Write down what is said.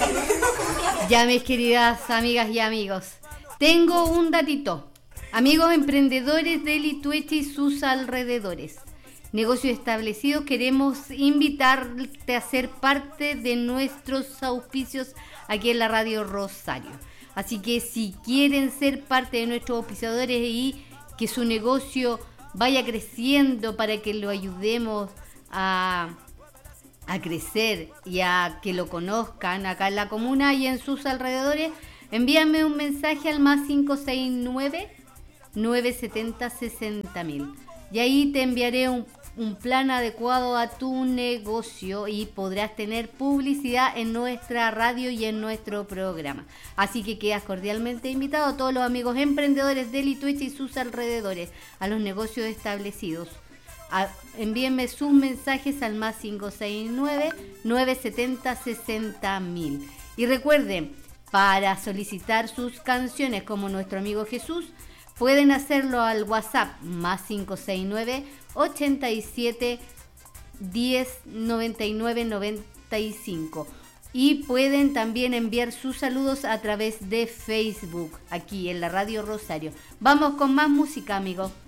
Ya, mis queridas amigas y amigos, tengo un datito. Amigos emprendedores de Litueche y sus alrededores, negocios establecidos, queremos invitarte a ser parte de nuestros auspicios aquí en la Radio Rosario. Así que si quieren ser parte de nuestros auspiciadores y que su negocio vaya creciendo para que lo ayudemos a crecer y a que lo conozcan acá en la comuna y en sus alrededores, envíame un mensaje al más 569-970-60.000 y ahí te enviaré un plan adecuado a tu negocio y podrás tener publicidad en nuestra radio y en nuestro programa. Así que quedas cordialmente invitado a todos los amigos emprendedores de Litueche y sus alrededores, a los negocios establecidos. Envíenme sus mensajes al más 569-970-60.000. Y recuerden, para solicitar sus canciones como nuestro amigo Jesús, pueden hacerlo al WhatsApp más 569-87-10-99-95. Y pueden también enviar sus saludos a través de Facebook, aquí en la Radio Rosario. Vamos con más música, amigos.